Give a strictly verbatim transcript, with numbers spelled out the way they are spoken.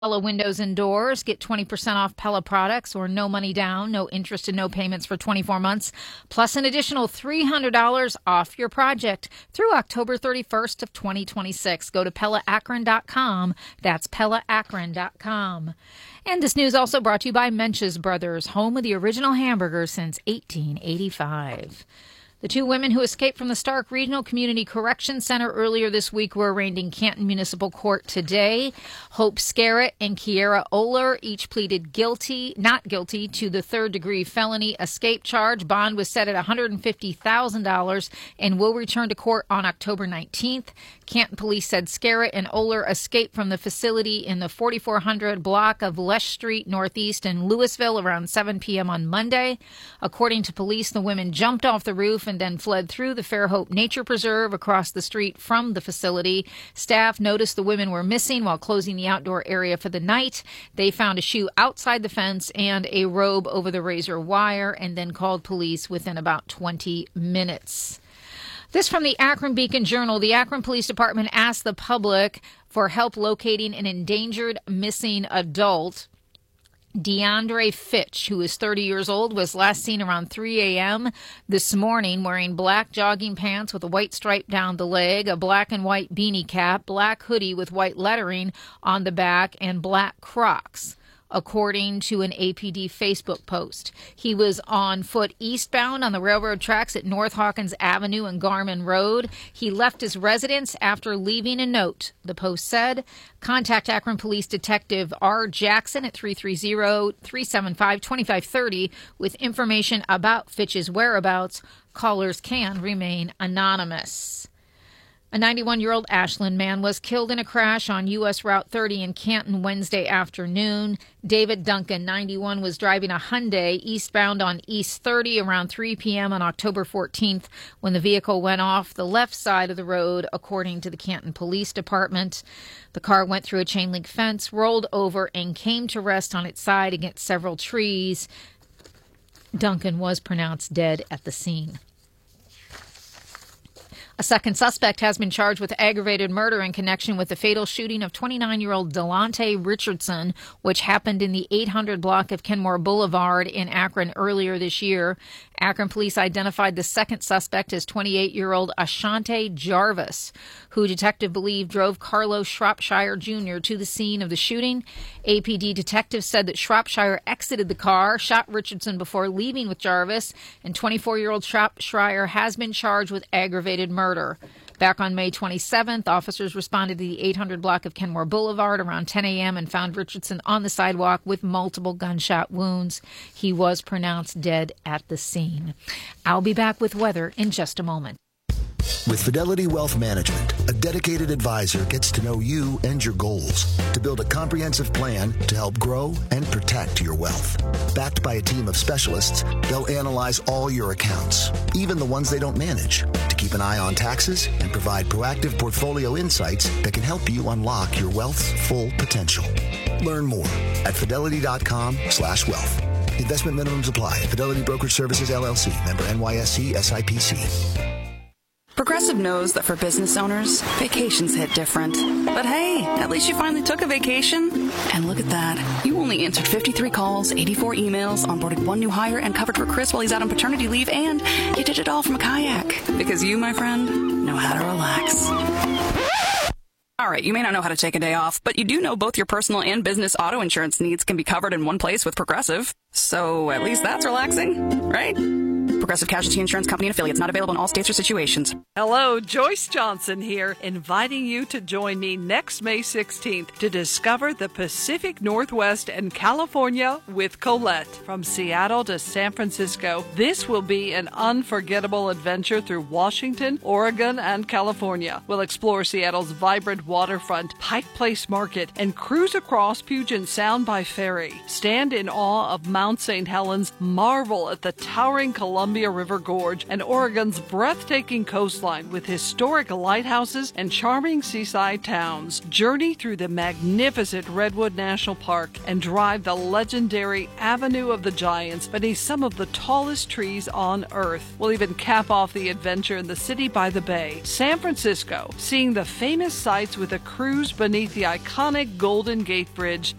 Pella Windows and Doors. Get twenty percent off Pella products or no money down, no interest and no payments for twenty-four months, plus an additional three hundred dollars off your project through October thirty-first of twenty twenty-six. Go to Pella Akron dot com. That's Pella Akron dot com. And this news also brought to you by Mench's Brothers, home of the original hamburger since eighteen eighty-five. The two women who escaped from the Stark Regional Community Correction Center earlier this week were arraigned in Canton Municipal Court today. Hope Scarrett and Kiera Oler each pleaded guilty, not guilty, to the third-degree felony escape charge. Bond was set at one hundred fifty thousand dollars and will return to court on October nineteenth. Canton police said Scarrett and Oler escaped from the facility in the forty-four hundred block of Lesh Street Northeast in Louisville around seven p.m. on Monday. According to police, the women jumped off the roof and then fled through the Fairhope Nature Preserve across the street from the facility. Staff noticed the women were missing while closing the outdoor area for the night. They found a shoe outside the fence and a robe over the razor wire and then called police within about twenty minutes. This from the Akron Beacon Journal. The Akron Police Department asked the public for help locating an endangered missing adult. DeAndre Fitch, who is thirty years old, was last seen around three a.m. this morning wearing black jogging pants with a white stripe down the leg, a black and white beanie cap, black hoodie with white lettering on the back, and black Crocs, according to an A P D Facebook post. He was on foot eastbound on the railroad tracks at North Hawkins Avenue and Garman Road. He left his residence after leaving a note, the post said. Contact Akron Police Detective R. Jackson at three three zero, three seven five, two five three zero with information about Fitch's whereabouts. Callers can remain anonymous. A ninety-one-year-old Ashland man was killed in a crash on U S Route thirty in Canton Wednesday afternoon. David Duncan, ninety-one, was driving a Hyundai eastbound on East thirty around three p.m. on October fourteenth when the vehicle went off the left side of the road, according to the Canton Police Department. The car went through a chain-link fence, rolled over, and came to rest on its side against several trees. Duncan was pronounced dead at the scene. A second suspect has been charged with aggravated murder in connection with the fatal shooting of twenty-nine-year-old Delonte Richardson, which happened in the eight hundred block of Kenmore Boulevard in Akron earlier this year. Akron police identified the second suspect as twenty-eight-year-old Ashante Jarvis, who detective believed drove Carlos Shropshire Junior to the scene of the shooting. A P D detectives said that Shropshire exited the car, shot Richardson before leaving with Jarvis, and twenty-four-year-old Shropshire has been charged with aggravated murder. Back on May twenty-seventh, officers responded to the eight hundred block of Kenmore Boulevard around ten a.m. and found Richardson on the sidewalk with multiple gunshot wounds. He was pronounced dead at the scene. I'll be back with weather in just a moment. With Fidelity Wealth Management, a dedicated advisor gets to know you and your goals to build a comprehensive plan to help grow and protect your wealth. Backed by a team of specialists, they'll analyze all your accounts, even the ones they don't manage, to keep an eye on taxes and provide proactive portfolio insights that can help you unlock your wealth's full potential. Learn more at fidelity.com slash wealth. Investment minimums apply. Fidelity Brokerage Services, L L C. Member N Y S C S I P C. Progressive knows that for business owners, vacations hit different. But hey, at least you finally took a vacation. And look at that. You only answered fifty-three calls, eighty-four emails, onboarded one new hire, and covered for Chris while he's out on paternity leave, and you did it all from a kayak. Because you, my friend, know how to relax. All right, you may not know how to take a day off, but you do know both your personal and business auto insurance needs can be covered in one place with Progressive. So at least that's relaxing, right? Progressive Casualty Insurance Company and affiliates, not available in all states or situations. Hello, Joyce Johnson here, inviting you to join me next May sixteenth to discover the Pacific Northwest and California with Colette. From Seattle to San Francisco, this will be an unforgettable adventure through Washington, Oregon, and California. We'll explore Seattle's vibrant waterfront, Pike Place Market, and cruise across Puget Sound by ferry. Stand in awe of Mount Saint Helens, marvel at the towering Columbus Columbia River Gorge and Oregon's breathtaking coastline with historic lighthouses and charming seaside towns. Journey through the magnificent Redwood National Park and drive the legendary Avenue of the Giants beneath some of the tallest trees on Earth. We'll even cap off the adventure in the city by the bay, San Francisco, seeing the famous sights with a cruise beneath the iconic Golden Gate Bridge